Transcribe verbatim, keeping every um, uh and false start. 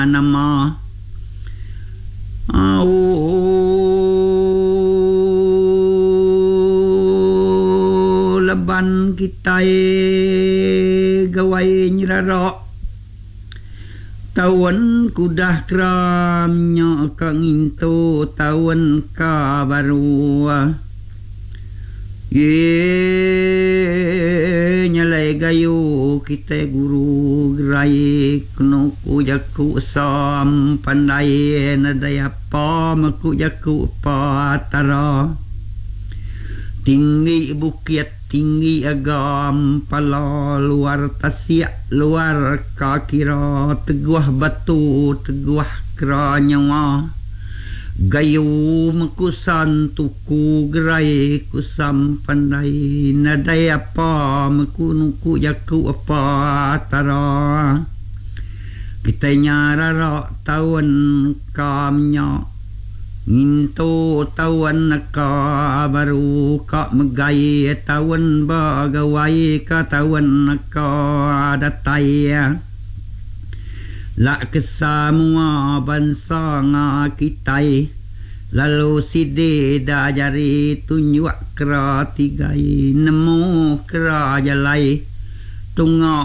nama au leban kita gawai nyirarok tahun kudah kramnya kanginto tahun ka baru ye nyalai gayu kita guru gerai kenu ku jaku sam pandai nadaya pa maku jaku patara tinggi bukit tinggi agam pala luar tasya luar kakira teguah batu teguah kera nyawa gayu mekusan tuku gerai kusam pandai nadai apa meku nuku jaku apa tara kita nyarara tahun kamnya nginto tahun ka baru ka megai tahun bagawai ka tahun ka datai la kesamua bangsa nga kitai lalu side da jari tunjuk kera tigai nemu kera jalai tunga